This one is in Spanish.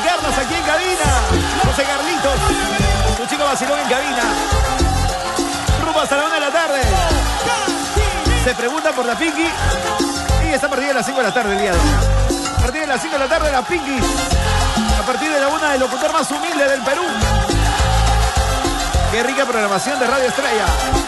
Carlos aquí en cabina. José Carlitos, tu chico vacilón en cabina. Rumbo hasta la 1 de la tarde. Se pregunta por la Pinky. Y está a partir de las 5 de la tarde el día de hoy. A partir de las 5 de la tarde la Pinky. A partir de la 1 del locutor más humilde del Perú. Qué rica programación de Radio Estrella.